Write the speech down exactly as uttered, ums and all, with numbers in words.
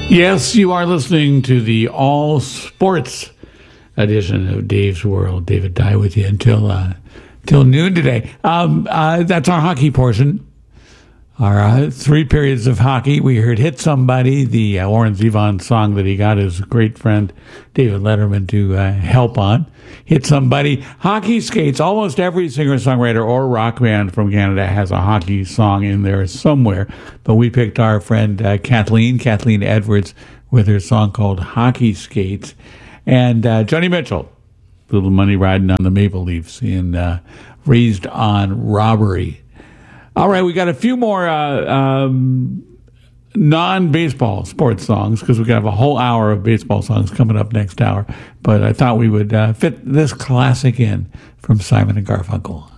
Yes, you are listening to the all sports edition of Dave's World. David Dye with you until uh, till noon today. Um, uh, that's our hockey portion. Our uh, three periods of hockey. We heard "Hit Somebody," the uh, Warren Zevon song that he got his great friend David Letterman to uh, help on. "Hit Somebody." Hockey skates. Almost every singer-songwriter or rock band from Canada has a hockey song in there somewhere. But we picked our friend uh, Kathleen, Kathleen Edwards, with her song called "Hockey Skates." And uh, Johnny Mitchell, "Little Money Riding on the Maple Leafs" in uh, "Raised on Robbery." All right, we got a few more uh, um, non-baseball sports songs because we're going to have a whole hour of baseball songs coming up next hour. But I thought we would uh, fit this classic in from Simon and Garfunkel.